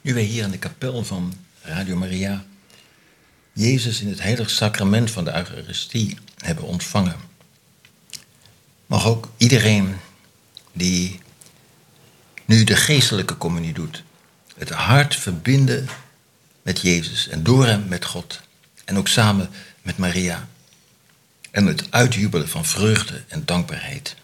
Nu wij hier in de kapel van Radio Maria Jezus in het heilige sacrament van de Eucharistie hebben ontvangen, mag ook iedereen die nu de geestelijke communie doet, het hart verbinden met Jezus en door hem met God en ook samen met Maria en het uitjubelen van vreugde en dankbaarheid.